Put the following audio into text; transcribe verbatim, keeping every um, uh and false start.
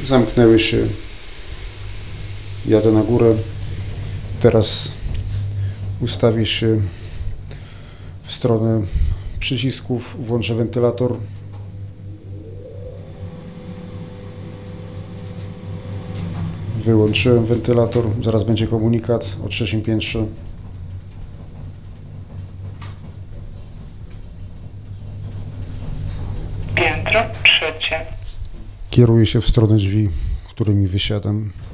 zamknęły się. Jadę na górę. Teraz ustawię się w stronę przycisków, włączę wentylator. Wyłączyłem wentylator, zaraz będzie komunikat o trzecim piętrze. Piętro trzecie. Kieruję się w stronę drzwi, którymi wysiadam.